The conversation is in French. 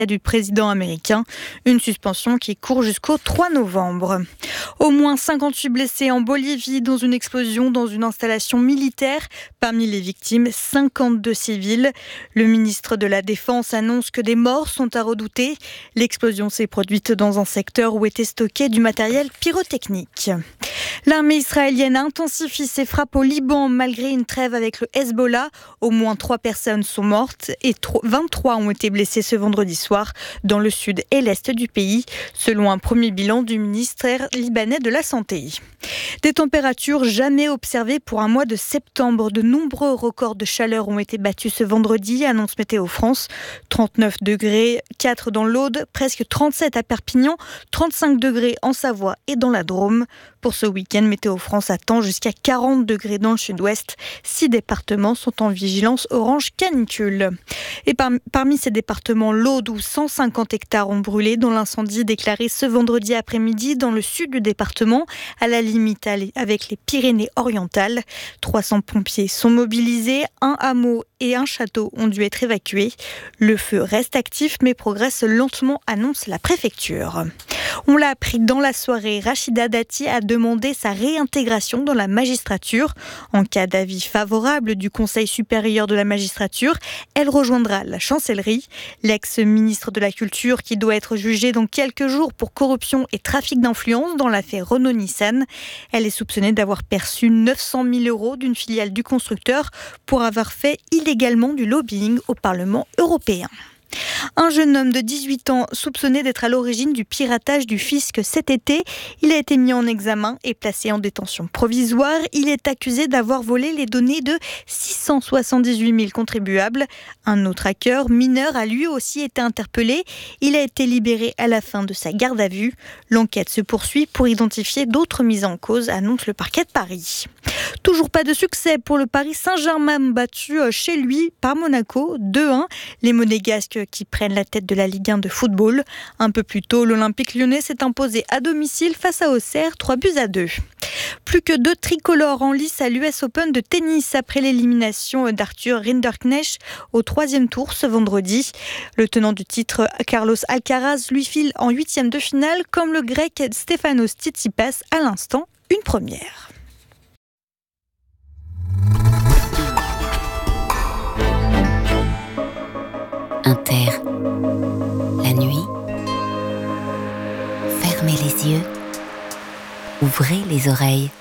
du président américain, une suspension qui court jusqu'au 3 novembre. Au moins 58 blessés en Bolivie dans une explosion dans une installation militaire. Parmi les victimes, 52 civils. Le ministre de la Défense annonce que des morts sont à redouter. L'explosion s'est produite dans un secteur où était stocké du matériel pyrotechnique. L'armée israélienne intensifie ses frappes au Liban malgré une trêve avec le Hezbollah. Au moins 3 personnes sont mortes et 23 ont été blessées ce vendredi soir dans le sud et l'est du pays, selon un premier bilan du ministère libanais de la Santé. Des températures jamais observées pour un mois de septembre. De nombreux records de chaleur ont été battus ce vendredi, annonce Météo France. 39 degrés, 4 dans l'Aude, presque 37 à Perpignan, 35 degrés en Savoie et dans la Drôme. Pour ce week-end, Météo France attend jusqu'à 40 degrés dans le sud-ouest. 6 départements sont en vigilance orange canicule. Et parmi ces départements, l'Aude où 150 hectares ont brûlé dans l'incendie déclaré ce vendredi après-midi dans le sud du département, à la limite avec les Pyrénées-Orientales. 300 pompiers sont mobilisés, un hameau et un château ont dû être évacués. Le feu reste actif mais progresse lentement, annonce la préfecture. On l'a appris dans la soirée, Rachida Dati a demandé sa réintégration dans la magistrature. En cas d'avis favorable du Conseil supérieur de la magistrature, elle rejoindra la chancellerie. L'ex-ministre de la Culture, qui doit être jugée dans quelques jours pour corruption et trafic d'influence dans l'affaire Renault-Nissan. Elle est soupçonnée d'avoir perçu 900 000 € d'une filiale du constructeur pour avoir fait illégalement du lobbying au Parlement européen. Un jeune homme de 18 ans soupçonné d'être à l'origine du piratage du fisc cet été. Il a été mis en examen et placé en détention provisoire. Il est accusé d'avoir volé les données de 678 000 contribuables. Un autre hacker mineur a lui aussi été interpellé. Il a été libéré à la fin de sa garde à vue. L'enquête se poursuit pour identifier d'autres mises en cause, annonce le parquet de Paris. Toujours pas de succès pour le Paris Saint-Germain battu chez lui par Monaco 2-1. Les Monégasques qui prennent la tête de la Ligue 1 de football. Un peu plus tôt, l'Olympique lyonnais s'est imposé à domicile face à Auxerre, 3-2. Plus que 2 tricolores en lice à l'US Open de tennis après l'élimination d'Arthur Rinderknecht au 3e tour ce vendredi. Le tenant du titre, Carlos Alcaraz, lui file en 8e de finale comme le grec Stefanos Tsitsipas à l'instant, une première. Inter, la nuit, fermez les yeux, ouvrez les oreilles.